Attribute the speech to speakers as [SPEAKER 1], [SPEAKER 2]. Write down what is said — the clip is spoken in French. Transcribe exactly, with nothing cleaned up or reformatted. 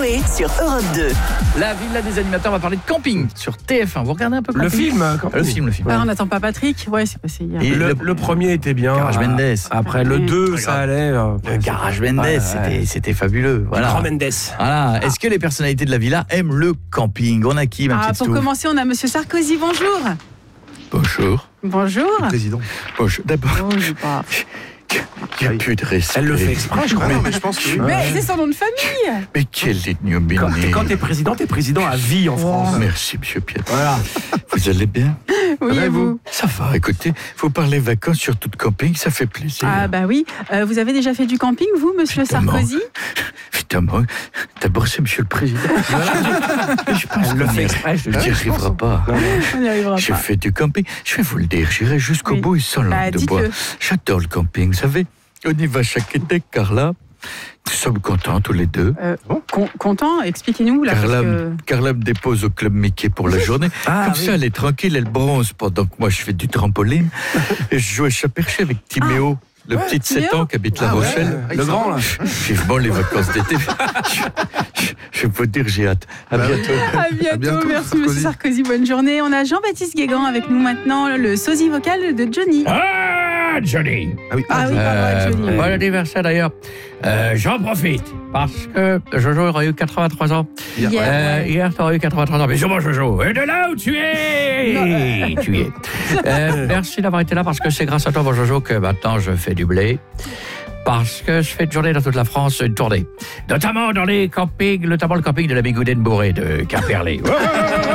[SPEAKER 1] Bourré sur Europe deux.
[SPEAKER 2] La villa des animateurs, on va parler de camping sur T F un. Vous regardez un peu
[SPEAKER 3] Le
[SPEAKER 2] camping
[SPEAKER 3] film,
[SPEAKER 2] Le film, le film.
[SPEAKER 4] Ouais, on n'attend pas Patrick. Ouais, c'est passé hier.
[SPEAKER 2] Et
[SPEAKER 3] le,
[SPEAKER 2] le-
[SPEAKER 3] le premier était bien.
[SPEAKER 2] Garage
[SPEAKER 3] Ah,
[SPEAKER 2] Mendes.
[SPEAKER 3] Après le deux,
[SPEAKER 2] Très
[SPEAKER 3] ça
[SPEAKER 2] grave.
[SPEAKER 3] allait. euh,
[SPEAKER 2] Le Garage Mendes,
[SPEAKER 3] ouais, ouais.
[SPEAKER 2] c'était, c'était fabuleux. Voilà.
[SPEAKER 3] Grand Mendes.
[SPEAKER 2] Voilà. Est-ce que les personnalités de la villa aiment le camping? On a qui, ma
[SPEAKER 4] Ah,
[SPEAKER 2] petite
[SPEAKER 4] pour
[SPEAKER 2] Stouff?
[SPEAKER 4] commencer, on a Monsieur Sarkozy. Bonjour.
[SPEAKER 2] Bonjour.
[SPEAKER 4] Bonjour.
[SPEAKER 5] Président.
[SPEAKER 2] Bonjour. D'abord,
[SPEAKER 4] Oh, je sais pas.
[SPEAKER 2] il n'y a plus de respect.
[SPEAKER 3] Elle le fait exprès, je crois.
[SPEAKER 5] Non, mais je pense que oui.
[SPEAKER 4] Mais c'est son nom de famille.
[SPEAKER 2] Mais quelle ignominie.
[SPEAKER 3] Quand, quand t'es président, t'es président à vie en France.
[SPEAKER 2] Merci, monsieur Piet.
[SPEAKER 3] Voilà.
[SPEAKER 2] Vous allez bien?
[SPEAKER 4] Oui, et vous?
[SPEAKER 2] Ça va, écoutez, vous parlez vacances sur tout camping, ça fait plaisir.
[SPEAKER 4] Ah bah oui. Euh, vous avez déjà fait du camping, vous, Monsieur
[SPEAKER 2] Évidemment.
[SPEAKER 4] Sarkozy?
[SPEAKER 2] Évidemment, d'abord c'est monsieur le président. Mais je pense
[SPEAKER 3] Elle le
[SPEAKER 2] qu'on
[SPEAKER 3] fait
[SPEAKER 2] y-
[SPEAKER 3] exprès, je te
[SPEAKER 2] on n'y
[SPEAKER 3] dis.
[SPEAKER 2] arrivera pas.
[SPEAKER 4] On n'y arrivera
[SPEAKER 2] J'ai
[SPEAKER 4] pas.
[SPEAKER 2] fait du camping, je vais vous le dire, j'irai jusqu'au
[SPEAKER 4] Oui.
[SPEAKER 2] bout et sans
[SPEAKER 4] Bah,
[SPEAKER 2] langue de bois.
[SPEAKER 4] dites-le.
[SPEAKER 2] J'adore le camping, vous savez, on y va chaque été, Carla. Nous sommes contents tous les deux.
[SPEAKER 4] Euh, con- content, expliquez-nous là.
[SPEAKER 2] Carla,
[SPEAKER 4] parce que-
[SPEAKER 2] me- Carla me dépose au club Mickey pour la journée.
[SPEAKER 3] Ah,
[SPEAKER 2] Comme
[SPEAKER 3] oui.
[SPEAKER 2] ça, elle est tranquille, elle bronze pendant que moi je fais du trampoline. Et je joue à chat perché avec Timéo, le petit de sept
[SPEAKER 4] Timéo.
[SPEAKER 2] ans qui habite La
[SPEAKER 5] Ah ouais.
[SPEAKER 2] Rochelle.
[SPEAKER 5] Ah,
[SPEAKER 3] Le
[SPEAKER 5] il
[SPEAKER 3] grand, là.
[SPEAKER 2] Vivement les vacances d'été. je, je- je vais vous dire, j'ai hâte. À
[SPEAKER 5] Bah oui.
[SPEAKER 2] bientôt.
[SPEAKER 4] À bientôt,
[SPEAKER 5] À bientôt,
[SPEAKER 4] merci
[SPEAKER 5] Sarkozy.
[SPEAKER 4] Monsieur Sarkozy, bonne journée. On a Jean-Baptiste Guégan avec nous maintenant, le sosie vocal de Johnny.
[SPEAKER 6] Ah, Johnny.
[SPEAKER 5] Ah oui,
[SPEAKER 4] Ah oui, pardon, Johnny.
[SPEAKER 6] Bon anniversaire d'ailleurs. Euh, J'en profite parce que Jojo aurait eu quatre-vingt-trois ans.
[SPEAKER 4] Hier,
[SPEAKER 6] Euh,
[SPEAKER 4] ouais.
[SPEAKER 6] Hier, tu aurais eu quatre-vingt-trois ans. Mais sûrement, Jojo. Et de là où tu es, tu es. Euh, merci d'avoir été là parce que c'est grâce à toi, mon Jojo, que maintenant je fais du blé. Parce que je fais une journée dans toute la France, une tournée. Notamment dans les campings, notamment le camping de la Bigouden Bourré de Quimperlé.